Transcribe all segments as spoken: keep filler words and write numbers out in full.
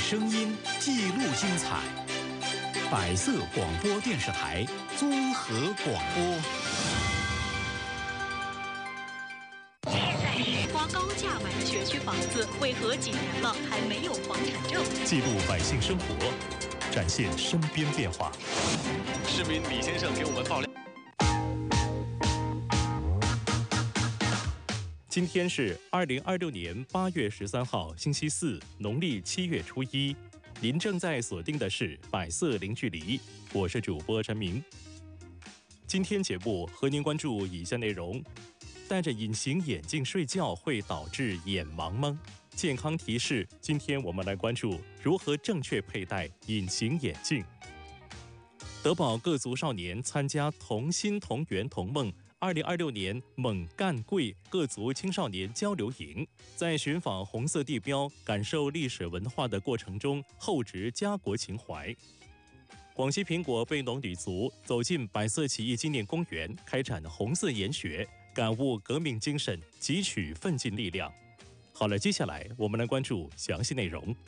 声音记录精彩，百色广播电视台综合广播。 现在是花高价买的学区房子，为何几年了还没有房产证？ 记录百姓生活，展现身边变化。 市民李先生给我们爆料。 今天是二零二六年八月十三号，星期四，农历七月初一。您正在锁定的是百色零距离，我是主播陈明。今天节目和您关注以下内容：戴着隐形眼镜睡觉会导致眼盲吗？健康提示，今天我们来关注如何正确佩戴隐形眼镜。德保各族少年参加同心同源同梦二零二六年猛干贵各族青少年交流营，在寻访红色地标、感受历史文化的过程中，厚植家国情怀。广西苹果贝农女族走进百色起义纪念公园，开展红色研学，感悟革命精神，汲取奋进力量。好了，接下来我们来关注详细内容。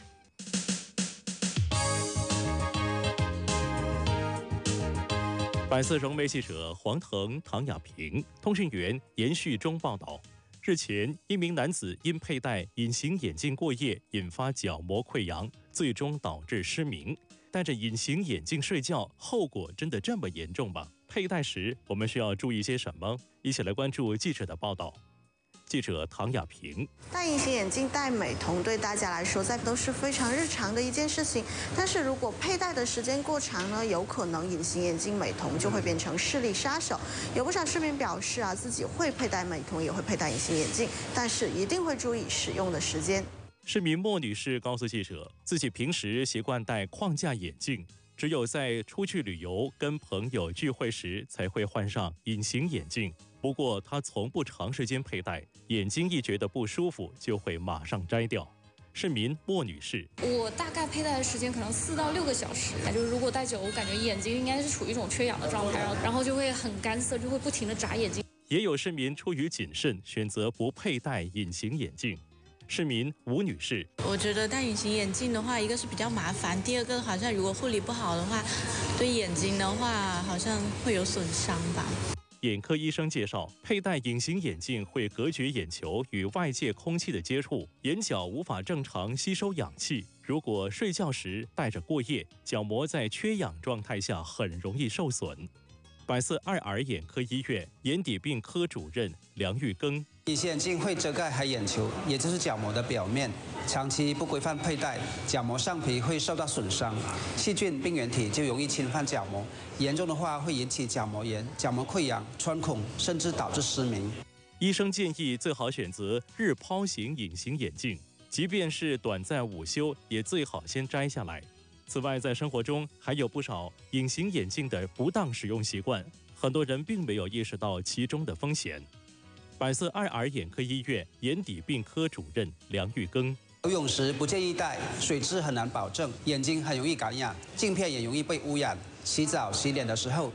百色融媒记者黄腾、唐雅萍，通讯员严旭中报道：日前，一名男子因佩戴隐形眼镜过夜，引发角膜溃疡，最终导致失明。戴着隐形眼镜睡觉，后果真的这么严重吗？佩戴时我们需要注意些什么？一起来关注记者的报道。记者唐雅萍： 戴隐形眼镜、戴美瞳对大家来说，在都是非常日常的一件事情。但是如果佩戴的时间过长呢，有可能隐形眼镜、美瞳就会变成视力杀手。有不少市民表示啊，自己会佩戴美瞳，也会佩戴隐形眼镜，但是一定会注意使用的时间。 市民莫女士告诉记者，自己平时习惯戴框架眼镜，只有在出去旅游、跟朋友聚会时才会换上隐形眼镜。不过她从不长时间佩戴，眼睛一觉得不舒服就会马上摘掉。市民莫女士： 我大概佩戴的时间可能四到六个小时，就是如果戴久，我感觉眼睛应该是处于一种缺氧的状态，然后就会很干涩，就会不停地眨眼睛。 也有市民出于谨慎，选择不佩戴隐形眼镜。市民吴女士： 我觉得戴隐形眼镜的话，一个是比较麻烦，第二个好像如果护理不好的话，对眼睛的话好像会有损伤吧。 眼科医生介绍，佩戴隐形眼镜会隔绝眼球与外界空气的接触，眼角无法正常吸收氧气。如果睡觉时戴着过夜，角膜在缺氧状态下很容易受损。百色爱尔眼科医院眼底病科主任梁玉庚： 隐形眼镜会遮盖黑眼球，也就是角膜的表面。长期不规范佩戴，角膜上皮会受到损伤，细菌、病原体就容易侵犯角膜，严重的话会引起角膜炎、角膜溃疡、穿孔，甚至导致失明。 医生建议最好选择日抛型隐形眼镜，即便是短暂午休，也最好先摘下来。此外，在生活中还有不少隐形眼镜的不当使用习惯，很多人并没有意识到其中的风险。百色爱尔眼科医院眼底病科主任梁玉庚： 游泳时不建议戴，水质很难保证，眼睛很容易感染，镜片也容易被污染。洗澡、洗脸的时候